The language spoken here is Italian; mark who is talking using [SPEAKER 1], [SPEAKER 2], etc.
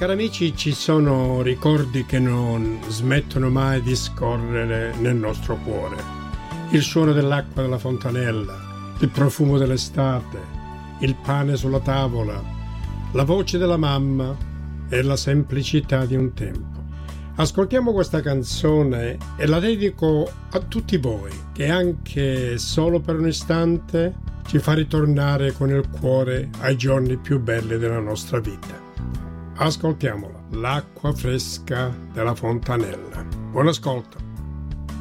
[SPEAKER 1] Cari amici, ci sono ricordi che non smettono mai di scorrere nel nostro cuore. Il suono dell'acqua della fontanella, il profumo dell'estate, il pane sulla tavola, la voce della mamma e la semplicità di un tempo. Ascoltiamo questa canzone e la dedico a tutti voi che anche solo per un istante ci fa ritornare con il cuore ai giorni più belli della nostra vita. Ascoltiamola, l'acqua fresca della fontanella. Buon ascolto.